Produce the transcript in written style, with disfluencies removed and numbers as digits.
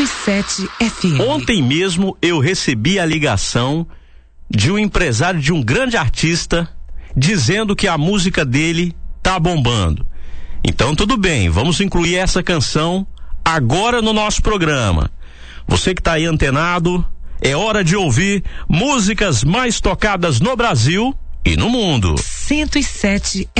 107 FM. Ontem mesmo eu recebi a ligação de um empresário de um grande artista dizendo que a música dele tá bombando. Então tudo bem, vamos incluir essa canção agora no nosso programa. Você que tá aí antenado, é hora de ouvir músicas mais tocadas no Brasil e no mundo. 107